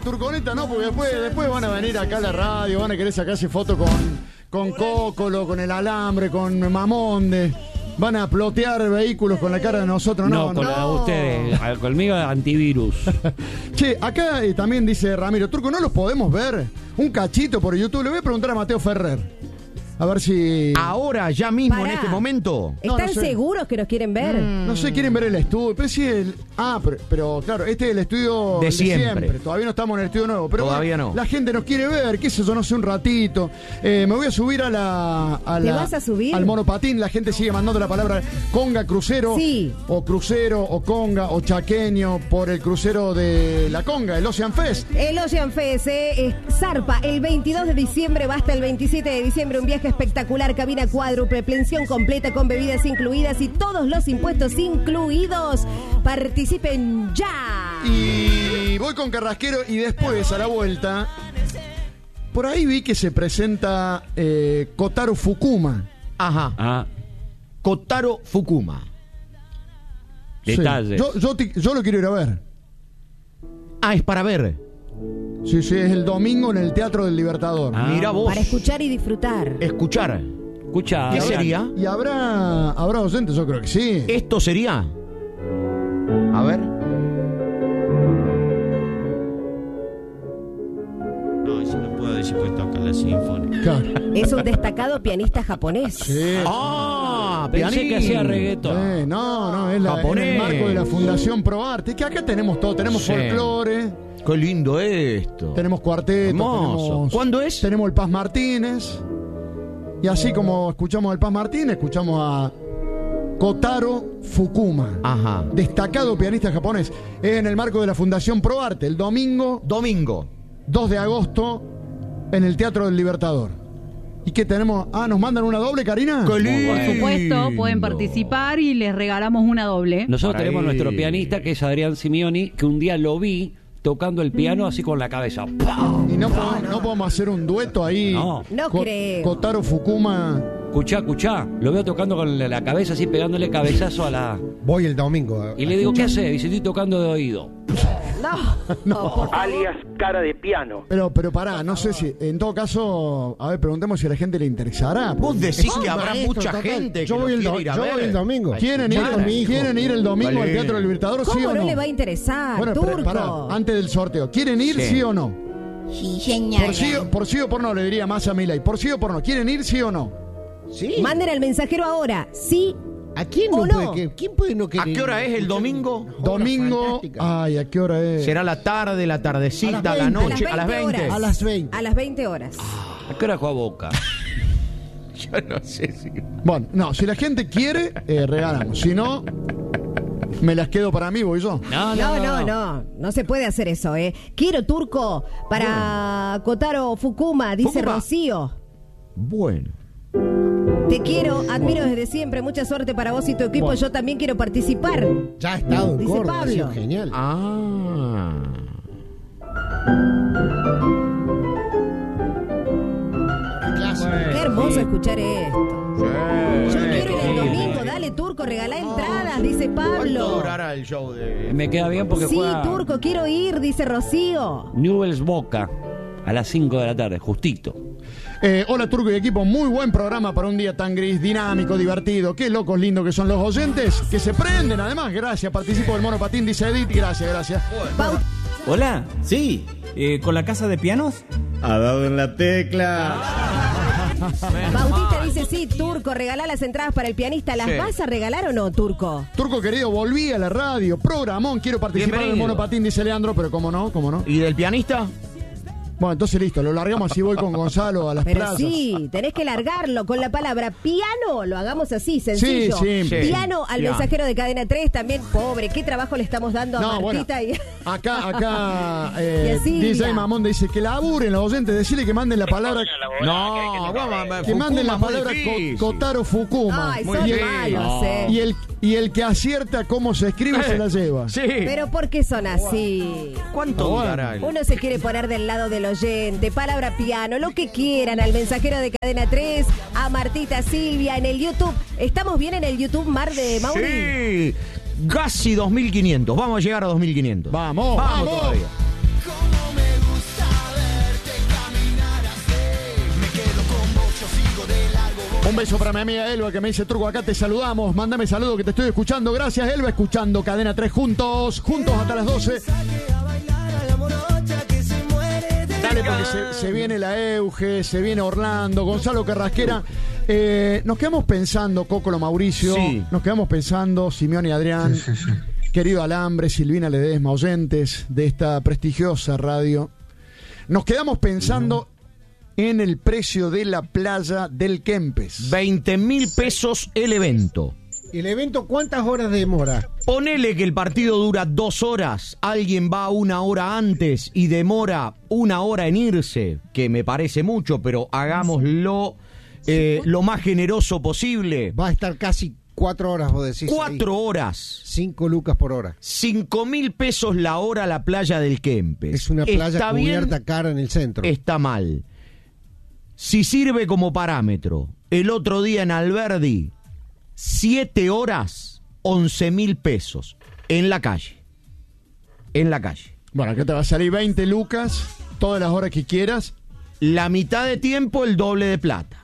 Turconeta no, porque después van a venir acá a la radio, van a querer sacarse fotos con Cócolo, con el alambre, con Mamonde. Van a plotear vehículos con la cara de nosotros, no. Con la de ustedes, conmigo antivirus. Che, acá también dice Ramiro, Turco, ¿no los podemos ver? Un cachito por YouTube. Le voy a preguntar a Mateo Ferrer. A ver si... Ahora, ya mismo, Pará. en este momento. ¿Están no sé. seguros que nos quieren ver? No sé, quieren ver el estudio. Pero sí, pero claro, este es el estudio De siempre. Todavía no estamos en el estudio nuevo. Pero Todavía bueno, no. La gente nos quiere ver, qué sé yo, no sé, un ratito. Me voy a subir ¿Te vas a subir? al monopatín. La gente sigue mandando la palabra conga, crucero. Sí. O crucero, o conga, o chaqueño, por el crucero de la conga, el Ocean Fest. El Ocean Fest zarpa el 22 de diciembre, va hasta el 27 de diciembre. Un viaje espectacular, cabina cuádruple, pensión completa con bebidas incluidas y todos los impuestos incluidos. Participen ya. Y voy con Carrasquero y después, a la vuelta, por ahí vi que se presenta Kotaro Fukuma. Ajá. Ah, Kotaro Fukuma. detalles. Sí. Yo lo quiero ir a ver. Ah, es para ver. Sí, es el domingo en el Teatro del Libertador. Ah. Mira vos. Para escuchar y disfrutar. Escuchar. Escucha, ¿Qué Adrián, sería? ¿Y habrá docentes? Yo creo que sí. ¿Esto sería? A ver. No, eso no puedo decir porque toca la sinfónica. Claro. Es un destacado pianista japonés. Sí. Ah, Pensé pianín. que hacía reggaetón. No, es en Japonés. el marco de la Fundación Pro Arte. Que acá tenemos todo. Tenemos Sí. folclore, Qué lindo esto. tenemos cuarteto, Hermoso. ¿Cuándo es? Tenemos el Paz Martínez. Y así como escuchamos al Paz Martínez, escuchamos a Kotaro Fukuma. Ajá. Destacado pianista japonés. Es en el marco de la Fundación Pro Arte. El domingo Domingo. 2 de agosto en el Teatro del Libertador. ¿Y qué tenemos? Ah, ¿nos mandan una doble, Karina? Qué lindo. Por supuesto, pueden participar y les regalamos una doble. Nosotros Por ahí. tenemos nuestro pianista, que es Adrián Simeoni, que un día lo vi tocando el piano así con la cabeza. ¡Pam! ¿Y no podemos hacer un dueto ahí? No. No creo. Kotaro Fukuma. Escuchá, lo veo tocando con la cabeza así, pegándole cabezazo a la... Voy el domingo. Y le digo, ¿qué hace? Dice, estoy tocando de oído. No, por favor. alias cara de piano. Pero pará, no sé si, en todo caso, a ver, preguntemos si a la gente le interesará. Vos decís Sí, que habrá maestro, mucha total. gente que Yo lo voy el quiere ir a Yo ver. voy el domingo. ¿Quieren ir, Voy con mi hijo. ¿Quieren ir el domingo al Vale. Teatro del Libertador, sí ¿Cómo o no no? le va a interesar, Bueno, pero Turco? pará, antes del sorteo, ¿quieren ir, sí o no? Sí, señora. Por sí o por no, le diría más a Milay. Por sí o por no, ¿quieren ir, sí o no? Sí. Manden al mensajero ahora. Sí. ¿A quién ¿O no no? puede ¿Quién puede no ¿A querer? qué hora es el domingo? Domingo, fantástica. ay, ¿a qué hora es? Será la tarde, la tardecita, A las la 20. noche, a las 20. horas. A las 20. A las 20 horas. ¿A qué hora juega Boca? Yo no sé si... Bueno, no, si la gente quiere, regalamos. Si no, me las quedo para mí, voy yo. No se puede hacer eso, ¿eh? Quiero, Turco, para Kotaro Fukuma, dice Fukuma. Rocío. Bueno. Te quiero, admiro desde siempre. Mucha suerte para vos y tu equipo. Bueno. Yo también quiero participar. Ya ha estado en Dice Córdoba, ha sido Pablo. genial. Ah. Qué hermoso escuchar esto. Yo quiero ir el domingo. Dale, Turco, regalá entradas, dice ¿Cuánto Pablo. durará el show de...? Me queda bien porque Sí, juega Turco, quiero ir, dice Rocío. Newell's Boca a las 5 de la tarde, justito. Hola Turco y equipo, muy buen programa para un día tan gris, dinámico, divertido. Qué locos lindos que son los oyentes, que se prenden además. Gracias, participo del monopatín, dice Edith. Gracias. Bau- Hola, Sí, ¿con la casa de pianos? ha dado en la tecla. Bautista dice, sí, Turco, regalá las entradas para el pianista. ¿Las Sí. vas a regalar o no, Turco? Turco querido, volví a la radio, programón, quiero participar del Bienvenido. monopatín, dice Leandro, pero cómo no. ¿Y del pianista? Bueno, entonces listo, lo largamos así, voy con Gonzalo a las Pero plazas. sí, tenés que largarlo con la palabra piano. Lo hagamos así, sencillo. Sí. Piano al Piano. mensajero de Cadena 3 también. Pobre, qué trabajo le estamos dando a No, bueno, Martita. Y... acá Y a Silvia. DJ Mamón dice que laburen los oyentes, decirle que manden la palabra, No, que manden la palabra Kotaro. Kotaro Fukuma. Ay, Muy son bien. malos, Y el que acierta cómo se escribe se la lleva. Sí. Pero ¿por qué son así? ¿Cuánto Bueno. durará el...? Uno se quiere poner del lado del oyente, palabra piano, lo que quieran, al mensajero de Cadena 3, a Martita Silvia en el YouTube. ¿Estamos bien en el YouTube, Mar de Mauri? Sí. Casi 2.500. Vamos a llegar a 2.500. Vamos. todavía. Un beso para mi amiga Elba que me dice, Turco, acá te saludamos. Mándame saludo que te estoy escuchando. Gracias, Elba. Escuchando Cadena 3 juntos hasta las 12. Dale, porque se viene la Euge, se viene Orlando, Gonzalo Carrasquera. Nos quedamos pensando, Cócolo, Mauricio. Sí. Nos quedamos pensando, Simeone y Adrián. Querido Alambre, Silvina Ledesma, oyentes de esta prestigiosa radio. Nos quedamos pensando en el precio de la playa del Kempes. 20.000 pesos el evento. ¿El evento cuántas horas demora? Ponele que el partido dura 2 horas, alguien va 1 hora antes y demora 1 hora en irse, que me parece mucho, pero hagámoslo lo más generoso posible. Va a estar casi 4 horas, vos decís. 4 horas. 5 lucas por hora. 5.000 pesos la hora la playa del Kempes. Es una playa ¿Está cubierta bien? cara en el centro. Está mal. Si sirve como parámetro, el otro día en Alberdi, 7 horas, 11.000 pesos en la calle. En la calle. Bueno, acá te va a salir 20 lucas, todas las horas que quieras. La mitad de tiempo, el doble de plata.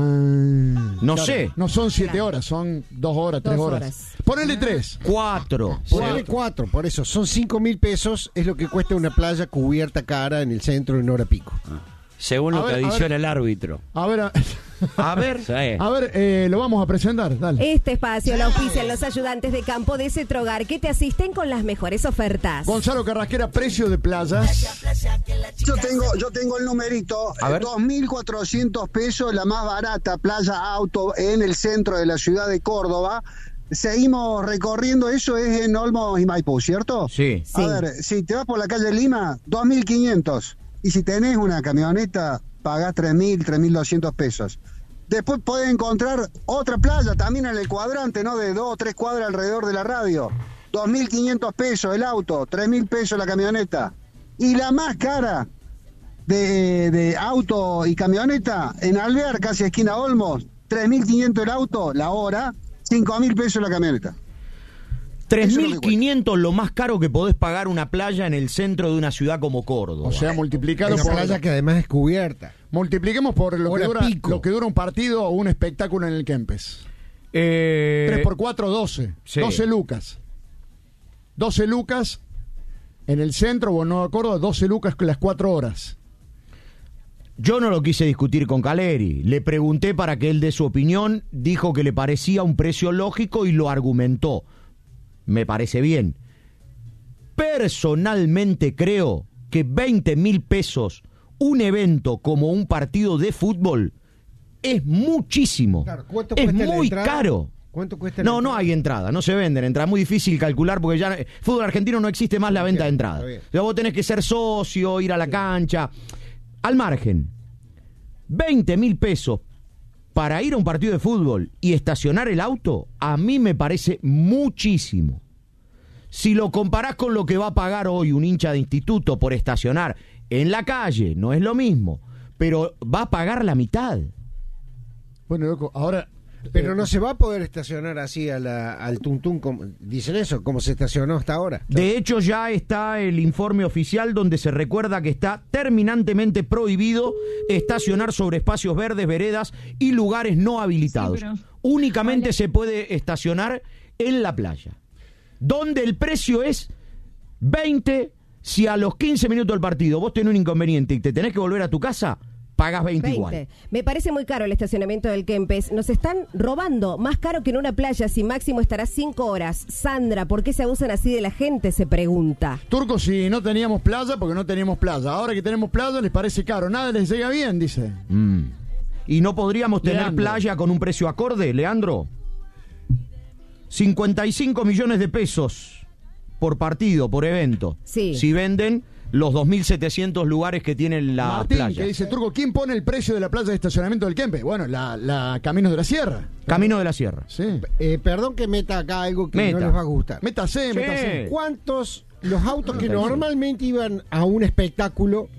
No sé. No son 7 horas, son 2 horas, 3 horas. Ponele 3. 4. Ponele 4, por eso. Son 5.000 pesos, es lo que cuesta una playa cubierta cara en el centro en hora pico. Según lo A que ver, adiciona el árbitro. A ver, A ver. Sí. lo vamos a presentar, dale. Este espacio lo auspician los ayudantes de campo de Cetrogar que te asisten con las mejores ofertas. Gonzalo Carrasquera, precio de playas. Yo tengo el numerito, A ver. 2.400 pesos, la más barata, playa auto en el centro de la ciudad de Córdoba. Seguimos recorriendo, eso es en Olmos y Maipú, ¿cierto? Sí. Sí. A ver, si te vas por la calle Lima, 2.500. Y si tenés una camioneta, pagás 3.000, 3.200 pesos. Después podés encontrar otra playa también en el cuadrante, ¿no? De 2 o 3 cuadras alrededor de la radio. 2.500 pesos el auto, 3.000 pesos la camioneta. Y la más cara de auto y camioneta, en Alvear, casi esquina Olmos, 3.500 el auto, la hora, 5.000 pesos la camioneta. 3.500 lo más caro que podés pagar una playa en el centro de una ciudad como Córdoba. O sea, multiplicalo Una por... playa que además es cubierta. Multipliquemos por lo Hora que pico. dura un partido o un espectáculo en el Kempes. 3 por 4, 12. Sí. 12 lucas. 12 lucas en el centro, o en Nueva Córdoba, 12 lucas con las 4 horas. Yo no lo quise discutir con Caleri. Le pregunté para que él dé su opinión, dijo que le parecía un precio lógico y lo argumentó. Me parece bien. Personalmente creo que 20.000 pesos un evento como un partido de fútbol es muchísimo. Claro, ¿cuánto es cuesta la muy entrada? caro. ¿Cuánto cuesta la No entrada? hay entrada, no se venden entradas. Muy difícil calcular porque ya fútbol argentino no existe más la venta de entrada. está bien. O sea, vos tenés que ser socio, ir a la cancha. Al margen, 20.000 pesos para ir a un partido de fútbol y estacionar el auto, a mí me parece muchísimo. Si lo comparás con lo que va a pagar hoy un hincha de instituto por estacionar en la calle, no es lo mismo, pero va a pagar la mitad. Bueno, loco, ahora... Pero no se va a poder estacionar así al tuntún, como, dicen eso, como se estacionó hasta ahora. De hecho, ya está el informe oficial donde se recuerda que está terminantemente prohibido estacionar sobre espacios verdes, veredas y lugares no habilitados. Sí, pero- Únicamente se puede estacionar en la playa, donde el precio es 20. Si a los 15 minutos del partido vos tenés un inconveniente y te tenés que volver a tu casa, pagás 20 igual. Me parece muy caro el estacionamiento del Kempes. Nos están robando, más caro que en una playa, si máximo estará 5 horas. Sandra, ¿por qué se abusan así de la gente? Se pregunta. Turco, si no teníamos playa, porque no teníamos playa. Ahora que tenemos playa, les parece caro. Nada les llega bien, dice. ¿Y no podríamos tener Leandro. playa con un precio acorde, Leandro? 55 millones de pesos por partido, por evento. Sí. Si venden los 2.700 lugares que tienen la Martín, playa. que dice, Turco, ¿quién pone el precio de la playa de estacionamiento del Kempes? Bueno, la Caminos de la Sierra. Camino de la Sierra. Sí. Perdón que meta acá algo que Meta. no les va a gustar. Métase, Sí. métase. ¿Cuántos los autos que normalmente iban a un espectáculo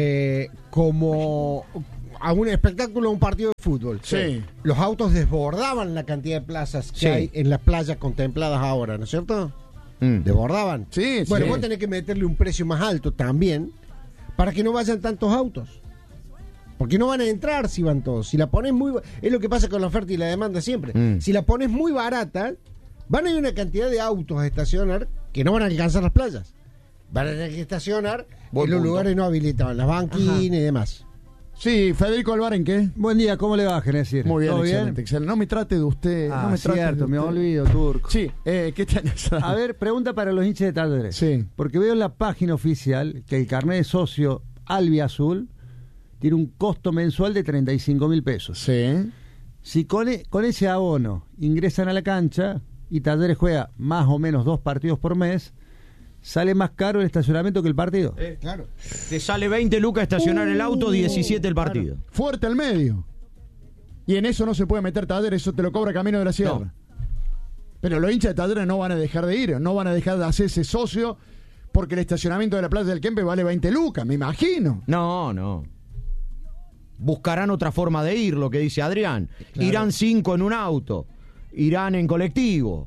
como a un espectáculo, a un partido de fútbol? Sí. Los autos desbordaban la cantidad de plazas que Sí. hay en las playas contempladas ahora, ¿no es cierto? Desbordaban. Sí, Bueno, sí. vos tenés que meterle un precio más alto también para que no vayan tantos autos. Porque no van a entrar si van todos. Si la pones es lo que pasa con la oferta y la demanda siempre. Si la pones muy barata, van a ir una cantidad de autos a estacionar que no van a alcanzar las playas. Van a tener que estacionar en los lugares no habilitados, las banquinas y demás. Sí, Federico Albarén, ¿qué? Buen día, ¿cómo le va, Genesir? Muy bien, ¿Todo excelente, excelente. No me trate de usted. Ah, no me trate cierto, de me usted. olvido, Turco. Sí, ¿qué tenés? A ver, pregunta para los hinchas de Talleres. Sí. Porque veo en la página oficial que el carnet de socio albiazul tiene un costo mensual de 35.000 pesos. Sí. Si con ese abono ingresan a la cancha y Talleres juega más o menos 2 partidos por mes, sale más caro el estacionamiento que el partido. Claro. Te sale 20 lucas estacionar el auto, 17 el partido. Claro. Fuerte al medio. Y en eso no se puede meter Talleres, eso te lo cobra Camino de la Sierra. No. Pero los hinchas de Talleres no van a dejar de ir, no van a dejar de hacerse socio porque el estacionamiento de la Plaza del Kempe vale 20 lucas, me imagino. No. Buscarán otra forma de ir, lo que dice Adrián. Claro. Irán 5 en un auto, irán en colectivo.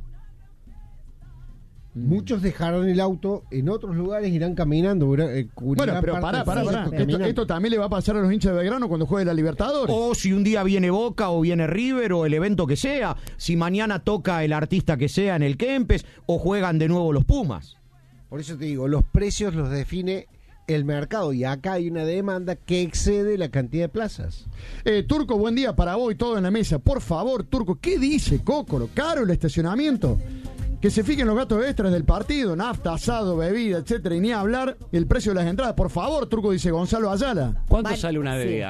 Muchos dejarán el auto, en otros lugares irán caminando. Bueno, pero pará. Esto también le va a pasar a los hinchas de Belgrano cuando juegue la Libertadores. O si un día viene Boca o viene River o el evento que sea. Si mañana toca el artista que sea en el Kempes o juegan de nuevo los Pumas. Por eso te digo, los precios los define el mercado y acá hay una demanda que excede la cantidad de plazas. Turco, buen día para vos y todo en la mesa. Por favor, Turco, ¿qué dice Cócoro? ¿Caro el estacionamiento? Que se fijen los gastos extras del partido, nafta, asado, bebida, etcétera, y ni hablar el precio de las entradas. Por favor, Turco, dice Gonzalo Ayala. ¿Cuánto sale una bebida?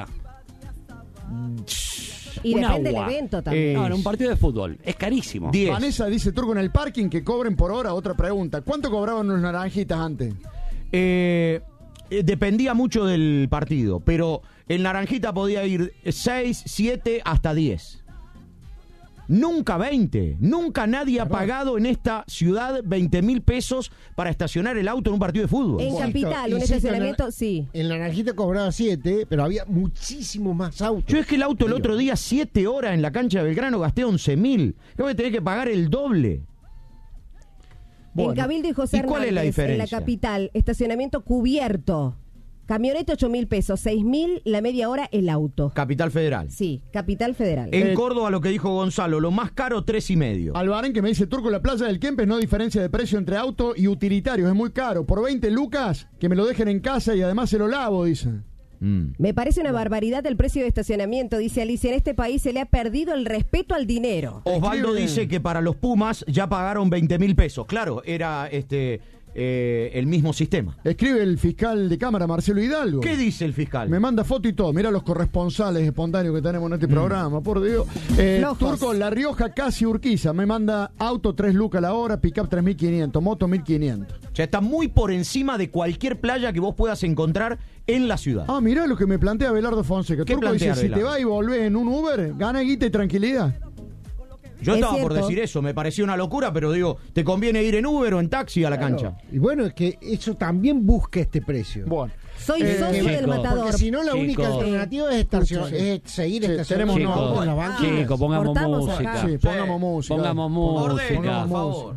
Y Un depende agua. del evento también. No, en un partido de fútbol. Es carísimo. 10. Vanessa dice Turco en el parking que cobren por hora. Otra pregunta. ¿Cuánto cobraban los naranjitas antes? Dependía mucho del partido, pero el Naranjita podía ir 6, 7, hasta 10. Nunca 20. Nunca nadie ha pagado en esta ciudad 20.000 pesos para estacionar el auto en un partido de fútbol. En Capital, un estacionamiento, sí. El Naranjita cobraba 7, pero había muchísimos más autos. Yo es que el auto el otro día 7 horas en la cancha de Belgrano gasté 11.000. Yo voy a tener que pagar el doble. En Cabildo y José ¿Y cuál es la Hernández, en la diferencia? Capital, estacionamiento cubierto. Camioneta 8.000 pesos, 6.000 la media hora el auto. Capital Federal. Sí, Capital Federal. En Córdoba, lo que dijo Gonzalo, lo más caro 3,5. Albarén que me dice Turco, la Plaza del Kempes no diferencia de precio entre auto y utilitarios, es muy caro. Por 20 lucas, que me lo dejen en casa y además se lo lavo, dice. Me parece una barbaridad el precio de estacionamiento, dice Alicia. En este país se le ha perdido el respeto al dinero. Osvaldo dice que para los Pumas ya pagaron 20.000 pesos. Claro, era el mismo sistema. Escribe el fiscal de Cámara, Marcelo Hidalgo. ¿Qué dice el fiscal? Me manda foto y todo. Mira los corresponsales espontáneos que tenemos en este programa, por Dios. Turco, La Rioja, casi Urquiza. Me manda auto 3 lucas la hora, pick-up 3.500, moto 1.500. Ya está muy por encima de cualquier playa que vos puedas encontrar en la ciudad. Ah, mirá lo que me plantea Abelardo Fonseca. ¿Qué Turco dice, plantea si te Abelardo? vas y volvés en un Uber, gana guita y tranquilidad. Yo Es estaba por cierto. decir eso, me pareció una locura, pero digo, ¿te conviene ir en Uber o en taxi a la cancha? Y bueno, es que eso también busca este precio. Bueno. Soy socio del chicos, Matador. Porque si no, la única Chicos. alternativa es, es seguir Sí, estacionando tenemos con la banca. Chicos, pongamos Cortamos música. acá. Sí, pongamos música. Pongamos Ordenen, música. por favor.